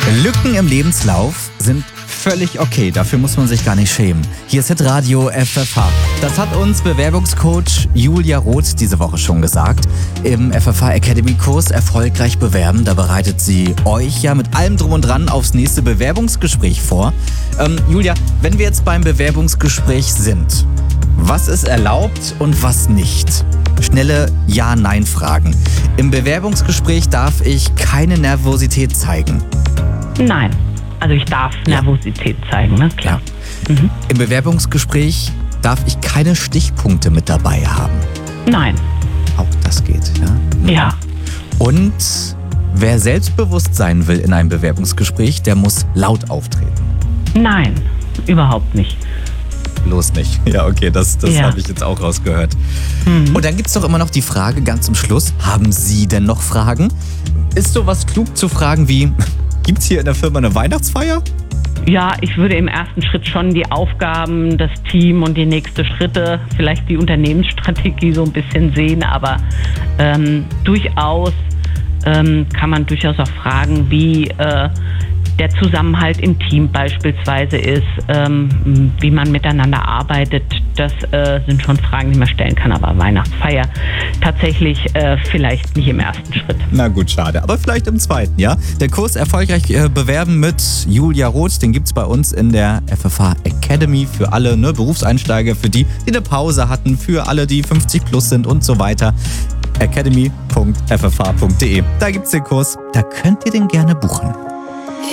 Lücken im Lebenslauf sind völlig okay, dafür muss man sich gar nicht schämen. Hier ist Hitradio FFH. Das hat uns Bewerbungscoach Julia Roth diese Woche schon gesagt. Im FFH Academy Kurs Erfolgreich bewerben, da bereitet sie euch ja mit allem drum und dran aufs nächste Bewerbungsgespräch vor. Julia, wenn wir jetzt beim Bewerbungsgespräch sind, was ist erlaubt und was nicht? Schnelle Ja-Nein-Fragen. Im Bewerbungsgespräch darf ich keine Nervosität zeigen. Nein, also ich darf Nervosität zeigen, ne? Klar. Mhm. Im Bewerbungsgespräch darf ich keine Stichpunkte mit dabei haben. Nein. Auch das geht, ja? Ja. Und wer selbstbewusst sein will in einem Bewerbungsgespräch, der muss laut auftreten. Nein, überhaupt nicht. Bloß nicht. Ja, okay, das habe ich jetzt auch rausgehört. Mhm. Und dann gibt es doch immer noch die Frage ganz zum Schluss, haben Sie denn noch Fragen? Ist sowas klug zu fragen wie, gibt es hier in der Firma eine Weihnachtsfeier? Ja, ich würde im ersten Schritt schon die Aufgaben, das Team und die nächsten Schritte, vielleicht die Unternehmensstrategie so ein bisschen sehen, aber durchaus kann man durchaus auch fragen, wie der Zusammenhalt im Team beispielsweise ist, wie man miteinander arbeitet. Das sind schon Fragen, die man stellen kann. Aber Weihnachtsfeier tatsächlich vielleicht nicht im ersten Schritt. Na gut, schade. Aber vielleicht im zweiten, ja? Der Kurs Erfolgreich bewerben mit Julia Roth, den gibt's bei uns in der FFH Academy für alle Berufseinsteiger, für die eine Pause hatten, für alle, die 50 plus sind und so weiter. academy.ffh.de. Da gibt's den Kurs. Da könnt ihr den gerne buchen.